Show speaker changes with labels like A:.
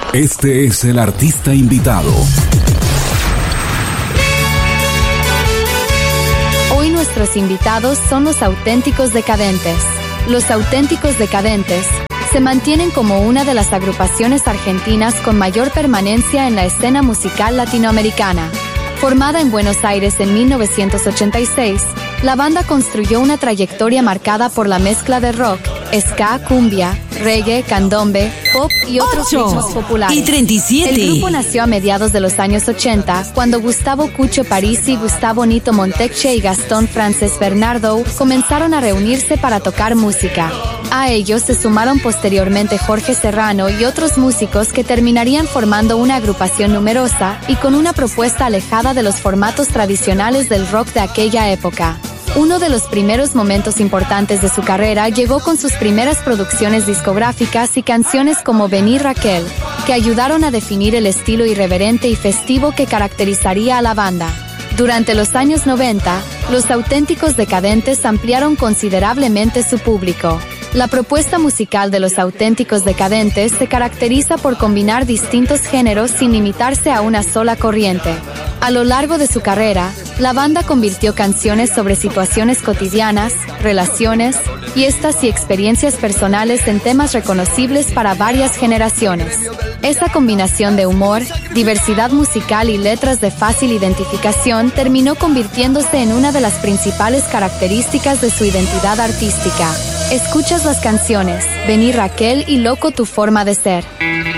A: Este es el artista invitado.
B: Hoy nuestros invitados son los Auténticos Decadentes. Los Auténticos Decadentes se mantienen como una de las agrupaciones argentinas con mayor permanencia en la escena musical latinoamericana. Formada en Buenos Aires en 1986, la banda construyó una trayectoria marcada por la mezcla de rock, ska, cumbia, reggae, candombe, pop y otros ritmos populares.
C: Y 37.
B: El grupo nació a mediados de los años 80, cuando Gustavo Cucho Parisi, Gustavo Nito Montecche y Gastón Frances Bernardo comenzaron a reunirse para tocar música. A ellos se sumaron posteriormente Jorge Serrano y otros músicos que terminarían formando una agrupación numerosa y con una propuesta alejada de los formatos tradicionales del rock de aquella época. Uno de los primeros momentos importantes de su carrera llegó con sus primeras producciones discográficas y canciones como Vení Raquel, que ayudaron a definir el estilo irreverente y festivo que caracterizaría a la banda. Durante los años 90, los Auténticos Decadentes ampliaron considerablemente su público. La propuesta musical de los Auténticos Decadentes se caracteriza por combinar distintos géneros sin limitarse a una sola corriente. A lo largo de su carrera, la banda convirtió canciones sobre situaciones cotidianas, relaciones, fiestas y experiencias personales en temas reconocibles para varias generaciones. Esa combinación de humor, diversidad musical y letras de fácil identificación terminó convirtiéndose en una de las principales características de su identidad artística. Escuchas las canciones Vení Raquel y Loco tu forma de ser.